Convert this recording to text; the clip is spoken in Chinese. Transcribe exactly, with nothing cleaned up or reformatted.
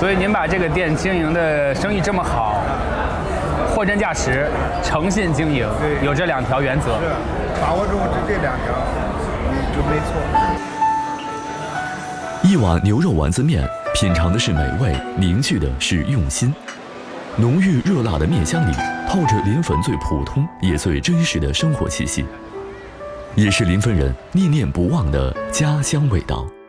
所以您把这个店经营的生意这么好，货真价实，诚信经营， 对， 有这两条原则， 是把握住这这两条，就没错。 一碗牛肉丸子面，品尝的是美味，凝聚的是用心。浓郁热辣的面香里，透着临汾最普通也最真实的生活气息，也是临汾人念念不忘的家乡味道。